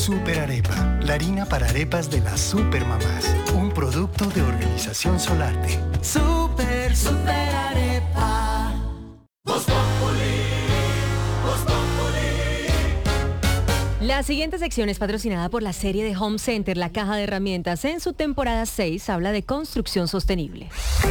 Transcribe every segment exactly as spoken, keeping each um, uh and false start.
Super Arepa, la harina para arepas de las supermamás. Un producto de Organización Solarte. Super, super arepa. Voz Populi, Voz Populi. La siguiente sección es patrocinada por la serie de Home Center, la caja de herramientas. En su temporada seis habla de construcción sostenible.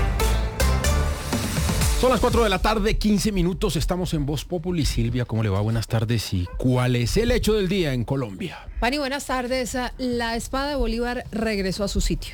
Son las cuatro de la tarde, quince minutos, estamos en Voz Populi. Silvia, ¿cómo le va? Buenas tardes. ¿Y cuál es el hecho del día en Colombia? Pani, buenas tardes. La espada de Bolívar regresó a su sitio.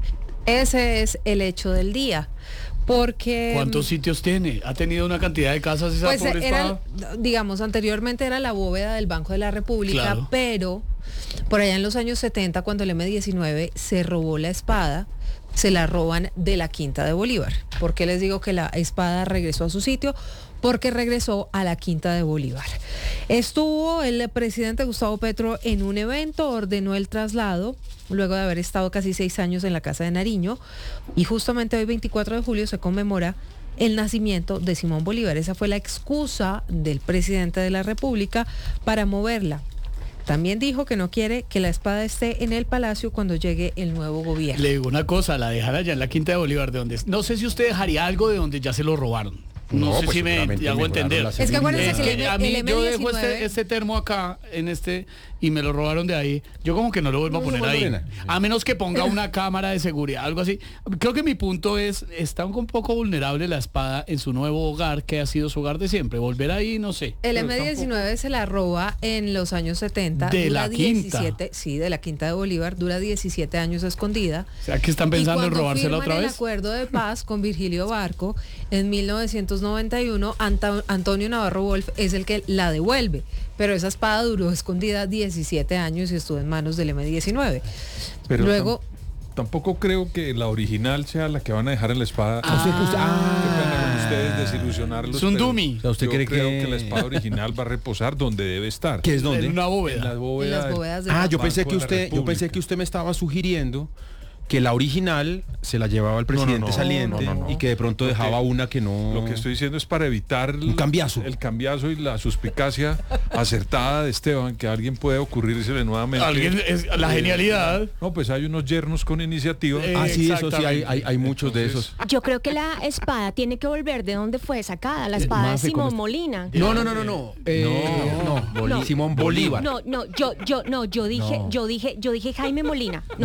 Ese es el hecho del día. Porque... ¿Cuántos sitios tiene? ¿Ha tenido una cantidad de casas esa pues pobre era, espada? digamos, anteriormente era la bóveda del Banco de la República, Claro. pero por allá en los años setenta, cuando el eme diecinueve se robó la espada, se la roban de la Quinta de Bolívar. ¿Por qué les digo que la espada regresó a su sitio? Porque regresó a la Quinta de Bolívar. Estuvo el presidente Gustavo Petro en un evento, ordenó el traslado, luego de haber estado casi seis años en la Casa de Nariño, y justamente hoy, veinticuatro de julio, se conmemora el nacimiento de Simón Bolívar. Esa fue la excusa del presidente de la República para moverla. También dijo que no quiere que la espada esté en el palacio cuando llegue el nuevo gobierno. Le digo una cosa, la dejar allá en la Quinta de Bolívar, de donde... No sé si usted dejaría algo de donde ya se lo robaron. No, No, sé pues si me seguramente hago mejoraron entender. la Es que acuérdense Es que el que M- a mí el yo dejo eme diecinueve este, este termo acá en este y me lo robaron de ahí. Yo como que no lo vuelvo a No, poner no, ahí. no, no. A menos que ponga una cámara de seguridad, algo así. Creo que mi punto es, está un poco vulnerable la espada en su nuevo hogar, que ha sido su hogar de siempre. Volver ahí, no sé. El Pero eme diecinueve se la roba en los años setenta. De dura la Quinta. diecisiete, sí, de la Quinta de Bolívar, dura diecisiete años escondida. O sea, que están pensando Y en cuando robársela firman otra el vez. acuerdo de paz con Virgilio Barco en mil novecientos noventa y uno, Anta- Antonio Navarro Wolf es el que la devuelve. Pero esa espada duró escondida diecisiete años y estuvo en manos del eme diecinueve. Pero Luego... tam- tampoco creo que la original sea la que van a dejar en la espada. Ah, usted- usted- Qué pena con ah. ustedes desilusionarlos. Es un pero dummy. O sea, ¿usted yo cree creo que- que... la espada original va a reposar donde debe estar. ¿Qué es dónde? En una bóveda. En la bóveda. En las bóvedas de Ah, la- yo pensé que Banco de la usted, yo pensé República. que usted me estaba sugiriendo que la original se la llevaba el presidente no, no, saliente no, no, no. y que de pronto Lo que- dejaba una que no... Lo que estoy diciendo es para evitar Un cambiazo. el cambiazo y la suspicacia acertada de Esteban, que a alguien puede ocurrírsele nuevamente. Alguien es la Eh, genialidad. No, pues hay unos yernos con iniciativa. Eh, Ah, sí, eso sí, hay, exactamente. hay, hay muchos de Entonces, esos. Yo creo que la espada tiene que volver de donde fue sacada, la espada de Mafe, ¿cómo Simón está? Molina. No, no, no, no, no. Eh, no, no, No. Simón Bolívar. No, no, yo, yo, no, yo dije, No. yo dije, yo dije Jaime Molina. No,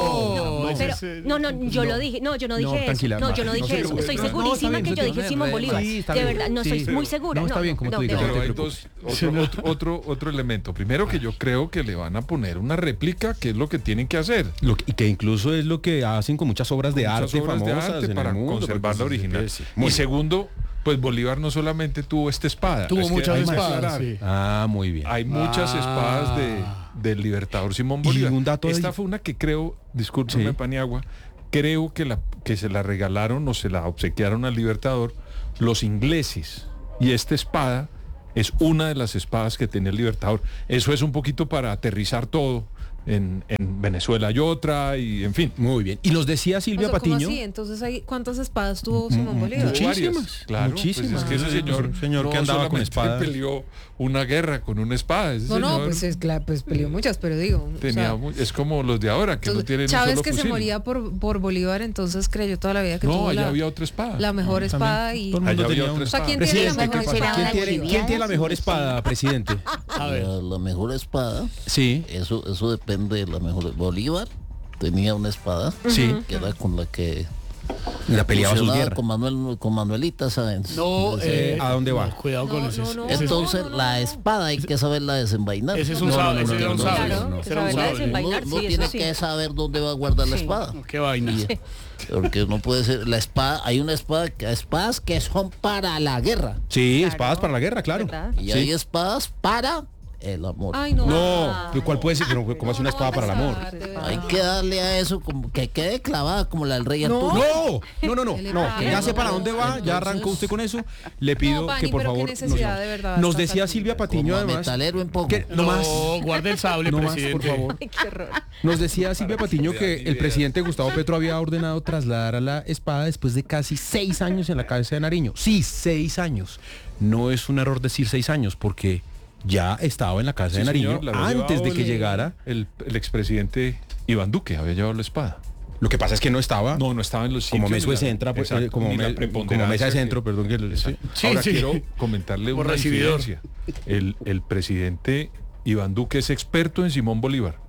No, no, ese pero, es el- no, no, yo no. lo dije, no, yo no No, dije tranquila, eso. No, yo no Mafe, no dije se eso. preocupe. Estoy No, no, segurísima está bien, que yo está dije bien. Simón Bolívar. Sí, está De bien. verdad, no Sí. estoy muy segura. No, está bien, como tú digas, de no Pero te hay preocupes. dos, otro, otro, otro, otro elemento. Primero, que yo creo que le van a poner una réplica, que es lo que tienen que hacer. Lo que- y que incluso es lo que hacen con muchas obras de Muchas arte obras de famosas arte en para el mundo, conservar porque- la original. sí, Y muy bien. segundo, pues Bolívar no solamente tuvo esta espada. Tuvo es que muchas hay que espadas, aclarar. sí. Ah, muy bien. Hay muchas Ah. espadas de, del libertador Simón Y Bolívar. un dato Esta de- fue una que creo, discúlpeme Sí. Paniagua, creo que, la, que se la regalaron o se la obsequiaron al libertador los ingleses. Y esta espada es una de las espadas que tenía el libertador. Eso es un poquito para aterrizar todo. En, en Venezuela hay otra y en fin. Muy bien. Y nos decía Silvia O sea, ¿cómo Patiño. así? Entonces, hay, ¿cuántas espadas tuvo Simón Bolívar? Tuvo Muchísimas, varias, claro, muchísimas. pues es que ese señor, Un señor no que andaba con solamente espada. peleó una guerra con una espada. Ese No, no, señor pues, es, claro, pues peleó muchas, pero digo... o tenía sea, mu- es como los de ahora, que entonces, no tienen Chávez, un solo que se fusil. moría por, por Bolívar, entonces creyó toda la vida que No, tuvo allá la, había otra espada. la mejor espada y... Todo el mundo Allá había tenía otra una. O sea, ¿quién espada. tiene la Presidente, mejor ¿qué pasa? espada? ¿Quién tiene, quién tiene la mejor espada, presidente? A ver. La, la mejor espada, Sí, eso, eso depende de la mejor. Bolívar tenía una espada sí. que era con la que La peleaba sus funcionaba guerras. con Manuel, con Manuelita Sáenz. No, Entonces, eh, ¿a dónde va? no, cuidado con No, ese. no, no. ese- entonces no, no, la no. espada hay que saberla desenvainar. Ese es un No, sable, no, ese no, era un no, sable. claro, Ese era un saberla sable. desenvainar. Uno, sí, uno eso tiene sí. que saber dónde va a guardar la Sí. espada. Qué vaina. Y- porque no puede ser la espada, hay una espada, que- espadas que son para la guerra Sí, Claro. espadas para la guerra, claro. ¿Verdad? y Sí. hay espadas para el amor. Ay, no. No, ¿pero ¿cuál puede ser? Pero ¿cómo hace una espada para el amor? Hay que darle a eso como que quede clavada como la del rey Arturo. No, no, no, no, ¿Qué le no, pasa? ya sé para dónde va, ya arrancó usted con eso. Le pido No, Pani, que por pero qué favor necesidad, nos, de verdad, nos estas decía alturas. Silvia Patiño Como a además. metalero en poco. que- No, no más, guarde el sable, no más, presidente. por favor. Qué horror. Nos decía Silvia Patiño idea, que ni el idea. presidente Gustavo Petro había ordenado trasladar a la espada después de casi seis años en la cabeza de Nariño. Sí, seis años. No es un error decir seis años porque ya estaba en la casa Sí, de Nariño señor, la había antes de llevado que el- llegara. El, el expresidente Iván Duque había llevado la espada. Lo que pasa es que no estaba No, no estaba en los sitios. como ni meso de la- centro, pues, exacto, eh, como, ni la me- como preponderancia mesa de que- centro, perdón. Que, Sí. Sí, Ahora sí. quiero comentarle Por una recibidor. infidencia. El, el presidente Iván Duque es experto en Simón Bolívar.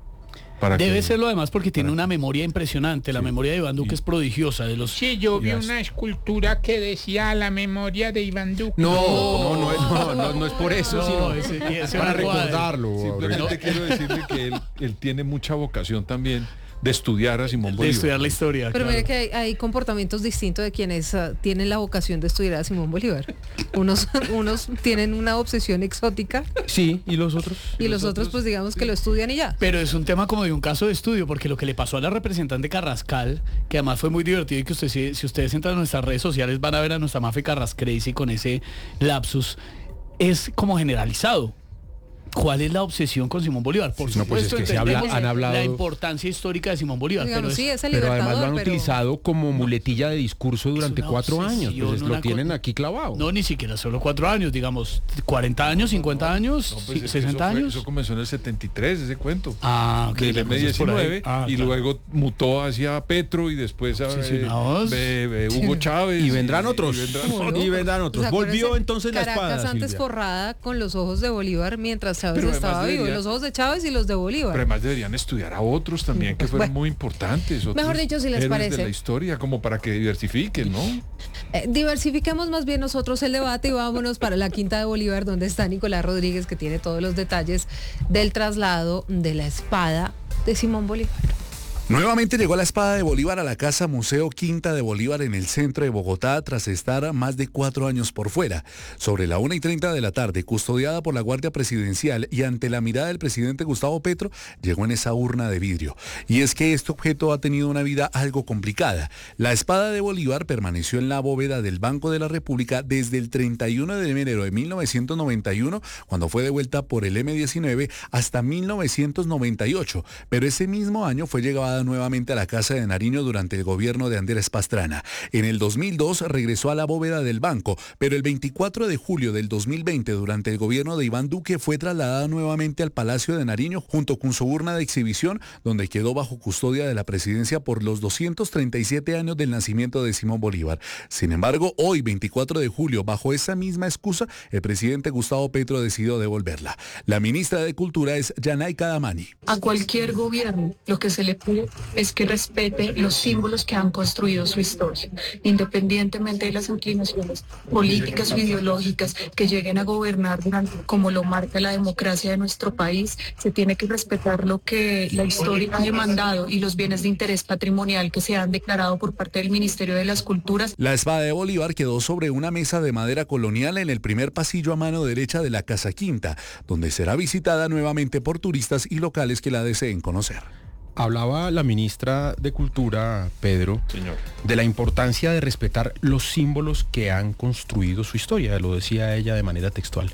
Para Debe que- serlo además porque tiene una memoria impresionante. La Sí. memoria de Iván Duque Sí. es prodigiosa. De los Sí, yo vi Las- una escultura que decía la memoria de Iván Duque. No, no, no, es, no, no, no es por eso, No, sino ese- ese es para no cuadra. recordarlo. Simplemente quiero decirle que él, él tiene mucha vocación también de estudiar a Simón de Bolívar. estudiar la historia. Pero claro. mire que hay, hay comportamientos distintos de quienes ah, tienen la vocación de estudiar a Simón Bolívar. Unos, unos tienen una obsesión exótica Sí, ¿y los otros? y los otros pues digamos que lo estudian y ya. Pero es un tema como de un caso de estudio, porque lo que le pasó a la representante Carrascal, que además fue muy divertido y que usted, si, si ustedes entran a nuestras redes sociales van a ver a nuestra Mafe Carrascrezi con ese lapsus, es como generalizado. ¿Cuál es la obsesión con Simón Bolívar? Por No, pues es supuesto, que se habla- entendemos han hablado- la importancia histórica de Simón Bolívar, Digamos, pero es- sí, es el Pero además libertador, lo han pero- utilizado como muletilla de discurso durante una cuatro años. obsesión, Pues lo una tienen co- aquí clavado. no, ni siquiera solo cuatro años, digamos, cuarenta años, cincuenta años, No, pues es que sesenta eso fue- años. Eso comenzó en el setenta y tres, ese cuento. Ah, ok, Del la M cosa es por ahí. diecinueve Ah, y claro. luego mutó hacia Petro y después a Sí, sí, eh, no, es- ve- ve Hugo Chávez. Y vendrán otros. y vendrán ¿Cómo otros. no? Y vendrán otros. Pues Volvió acuérdese, entonces la espada. Caracas antes Silvia. forrada con los ojos de Bolívar mientras Chávez Pero además estaba vivo. debería- Y los ojos de Chávez y los de Bolívar. Pero además deberían estudiar a otros también que fueron Bueno. muy importantes. otros Mejor dicho, si les héroes parece. de la historia, como para que diversifiquen, ¿no? Eh, diversifiquemos más bien nosotros el debate y vámonos para la Quinta de Bolívar, donde está Nicolás Rodríguez, que tiene todos los detalles del traslado de la espada de Simón Bolívar. Nuevamente llegó la espada de Bolívar a la Casa Museo Quinta de Bolívar en el centro de Bogotá tras estar más de cuatro años por fuera. Sobre la una y treinta de la tarde, custodiada por la Guardia Presidencial y ante la mirada del presidente Gustavo Petro, llegó en esa urna de vidrio. Y es que este objeto ha tenido una vida algo complicada. La espada de Bolívar permaneció en la bóveda del Banco de la República desde el treinta y uno de enero de mil novecientos noventa y uno, cuando fue devuelta por el eme diecinueve, hasta mil novecientos noventa y ocho. Pero ese mismo año fue llevada nuevamente a la Casa de Nariño durante el gobierno de Andrés Pastrana. En el dos mil dos regresó a la bóveda del banco, pero el veinticuatro de julio del dos mil veinte, durante el gobierno de Iván Duque, fue trasladada nuevamente al Palacio de Nariño junto con su urna de exhibición, donde quedó bajo custodia de la presidencia por los doscientos treinta y siete años del nacimiento de Simón Bolívar. Sin embargo, hoy, veinticuatro de julio, bajo esa misma excusa, el presidente Gustavo Petro decidió devolverla. La ministra de Cultura es Yanayka Damani. A cualquier gobierno lo que se le pide es que respete los símbolos que han construido su historia, independientemente de las inclinaciones políticas o ideológicas que lleguen a gobernar como lo marca la democracia de nuestro país. Se tiene que respetar lo que la historia ha demandado y los bienes de interés patrimonial que se han declarado por parte del Ministerio de las Culturas. La espada de Bolívar quedó sobre una mesa de madera colonial en el primer pasillo a mano derecha de la Casa Quinta, donde será visitada nuevamente por turistas y locales que la deseen conocer. Hablaba la ministra de Cultura, Pedro, Señor. de la importancia de respetar los símbolos que han construido su historia, lo decía ella de manera textual.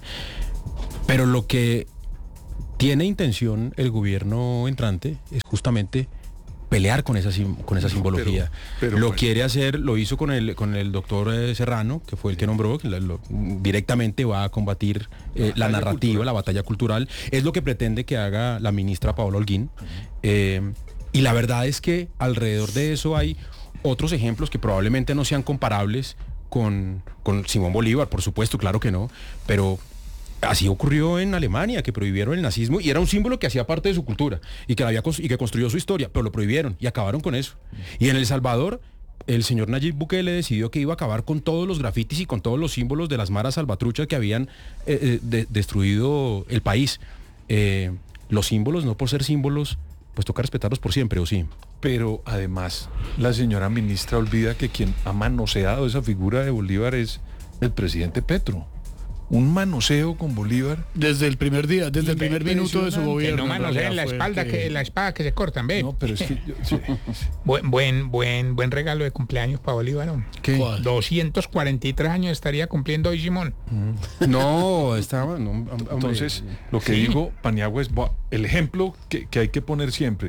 Pero lo que tiene intención el gobierno entrante es justamente pelear con esa, sim- con esa No, simbología. pero- pero lo bueno. quiere hacer, lo hizo con el, con el doctor eh, Serrano, que fue el que nombró, que la- lo- directamente va a combatir eh, la Batalla narrativa, cultural. la batalla cultural. Es lo que pretende que haga la ministra Paola Holguín. Eh, y la verdad es que alrededor de eso hay otros ejemplos que probablemente no sean comparables con, con Simón Bolívar, por supuesto, claro que no, pero así ocurrió en Alemania, que prohibieron el nazismo y era un símbolo que hacía parte de su cultura y que, la había, cons- y que construyó su historia, pero lo prohibieron y acabaron con eso. Y en El Salvador, el señor Nayib Bukele decidió que iba a acabar con todos los grafitis y con todos los símbolos de las maras salvatruchas que habían eh, eh, de- destruido el país. Eh, los símbolos, no por ser símbolos, pues toca respetarlos por siempre, ¿o sí? Pero además, la señora ministra olvida que quien ha manoseado esa figura de Bolívar es el presidente Petro. Un manoseo con Bolívar. Desde el primer día, desde el primer minuto de su Impresionante. gobierno. Que no en manoseen la realidad, fue espalda, el que la espada que se cortan, ve. No, pero es que yo- sí, sí. Buen, buen, buen, buen regalo de cumpleaños para Bolívar, ¿no? ¿Qué? ¿Cuál? doscientos cuarenta y tres años estaría cumpliendo hoy Simón. No, estaba... no, hom- hombre. Entonces, lo que Sí. digo, Paniagua, es bo- el ejemplo que, que hay que poner siempre.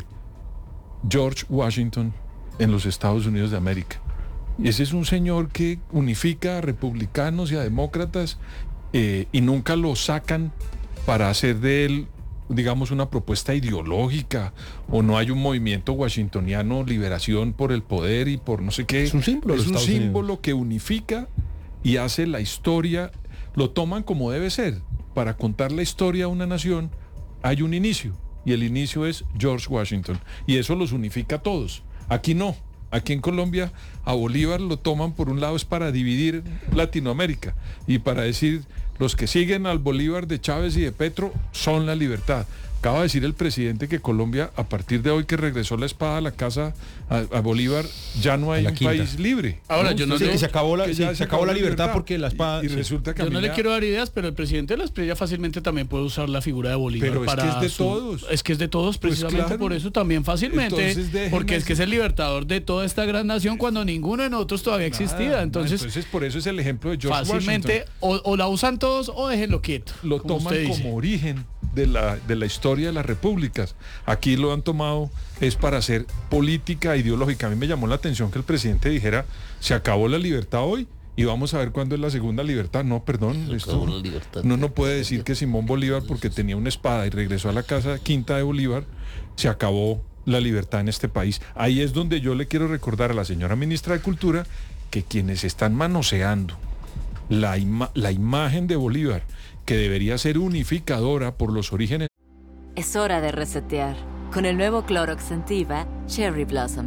George Washington en los Estados Unidos de América. Y ese es un señor que unifica a republicanos y a demócratas eh, y nunca lo sacan para hacer de él, digamos, una propuesta ideológica, o no hay un movimiento washingtoniano, liberación por el poder y por no sé qué. Es un símbolo. Es un símbolo que unifica y hace la historia, lo toman como debe ser. Para contar la historia de una nación hay un inicio, y el inicio es George Washington, y eso los unifica a todos. Aquí no. Aquí en Colombia a Bolívar lo toman, por un lado es para dividir Latinoamérica y para decir los que siguen al Bolívar de Chávez y de Petro son la libertad. Acaba de decir el presidente que Colombia, a partir de hoy que regresó la espada a la casa a, a Bolívar, ya no hay un quinta. país libre. Ahora, ¿no? yo no Sí, le- que se acabó la, que sí, ya se acabó la libertad porque la espada... Y, y sí. resulta que Yo a mí no le me- quiero dar ideas, pero el presidente de la Espriella fácilmente también puede usar la figura de Bolívar. Pero es que para es de su- todos. Es que es de todos, Pues precisamente claro. por eso también fácilmente. Entonces dejen Porque es así. que es el libertador de toda esta gran nación cuando ninguno de nosotros todavía existía. Nada, Entonces, entonces por eso es el ejemplo de George fácilmente o, o la usan todos o déjenlo quieto. Washington. Lo como toman usted dice. como origen de la, de la historia de las repúblicas. Aquí lo han tomado es para hacer política ideológica. A mí me llamó la atención que el presidente dijera, se acabó la libertad hoy y vamos a ver cuándo es la segunda libertad. No, perdón, Se esto, acabó la libertad. no no puede decir que Simón Bolívar, porque tenía una espada y regresó a la casa quinta de Bolívar, se acabó la libertad en este país. Ahí es donde yo le quiero recordar a la señora ministra de Cultura que quienes están manoseando la, ima- la imagen de Bolívar, que debería ser unificadora por los orígenes. Es hora de resetear con el nuevo Clorox Scentiva Cherry Blossom.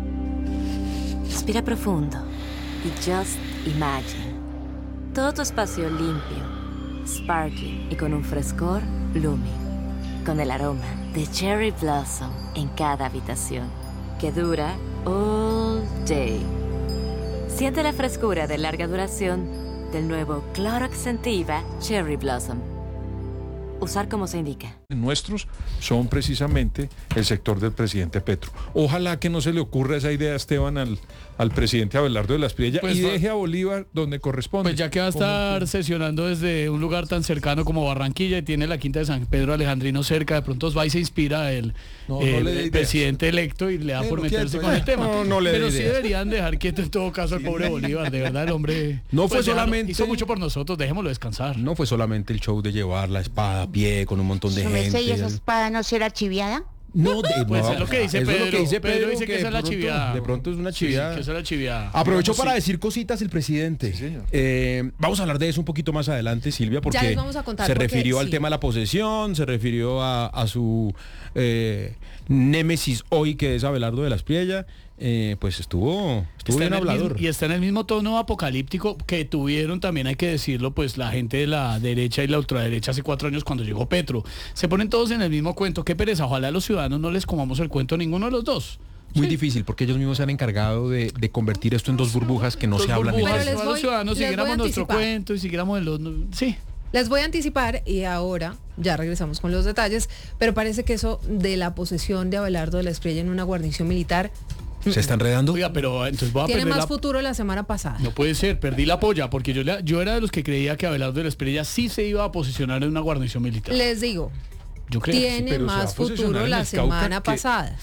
Respira profundo y just imagine. Todo tu espacio limpio, sparkling y con un frescor blooming. Con el aroma de Cherry Blossom en cada habitación, que dura all day. Siente la frescura de larga duración del nuevo Clorox Scentiva Cherry Blossom. Usar como se indica. Nuestros son precisamente el sector del presidente Petro. Ojalá que no se le ocurra esa idea, Esteban, al, al presidente Abelardo de la Espriella, Pues y va- deje a Bolívar donde corresponde. Pues ya que va a estar sesionando desde un lugar tan cercano como Barranquilla y tiene la quinta de San Pedro Alejandrino cerca, de pronto va y se inspira el, No, el- no le dé el ideas. presidente electo y le da Eh, por no meterse quieto, con eh. el tema. No, no le dé Pero sí ideas. deberían dejar quieto en todo caso al pobre Bolívar, de verdad el hombre No fue pues, déjalo, solamente- hizo mucho por nosotros, dejémoslo descansar. No fue solamente el show de llevar la espada a pie con un montón de ¿Su gente. merced, y esa espada no será chiviada? No, de, Pues no, es lo que dice eso es Pedro. lo que dice Pedro Pedro, dice que de esa es la pronto- chiviada. De pronto es una Sí, chiviada. que esa es la chiviada. Aprovechó Digamos, para sí. decir cositas el presidente. Sí, señor. Eh, vamos a hablar de eso un poquito más adelante, Silvia, porque les vamos a contar se porque, refirió al sí. tema de la posesión, se refirió a, a su eh, némesis hoy, que es Abelardo de la Espriella. Eh, pues estuvo, estuvo Está bien en el hablador. mismo- y está en el mismo tono apocalíptico que tuvieron, también hay que decirlo, pues la gente de la derecha y la ultraderecha hace cuatro años cuando llegó Petro. Se ponen todos en el mismo cuento. Qué pereza, ojalá a los ciudadanos no les comamos el cuento a ninguno de los dos. Muy difícil, porque ellos mismos se han encargado de, de convertir esto en dos burbujas que no Dos se hablan burbujas, entre Pero les ojalá los voy- ciudadanos les voy a siguiéramos nuestro anticipar. cuento y siguiéramos en los... Sí. Les voy a anticipar y ahora ya regresamos con los detalles, pero parece que eso de la posesión de Abelardo de la Espriella en una guarnición militar ¿Se está enredando? Oiga, pero entonces voy a tiene perder más la... futuro la semana pasada. No puede ser, perdí la polla, porque yo, le- yo era de los que creía que Abelardo de la Espriella sí se iba a posicionar en una guarnición militar. Les digo, Yo creo tiene pero se va a más posicionar futuro en la el Cauca semana que- pasada.